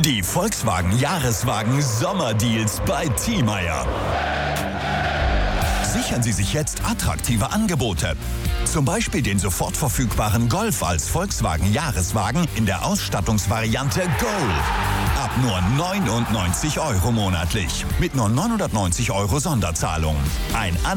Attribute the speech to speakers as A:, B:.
A: Die Volkswagen Jahreswagen Sommerdeals bei Thiemeyer. Sichern Sie sich jetzt attraktive Angebote. Zum Beispiel den sofort verfügbaren Golf als Volkswagen Jahreswagen in der Ausstattungsvariante Gold. Ab nur 99 € monatlich. Mit nur 990 € Sonderzahlung. Ein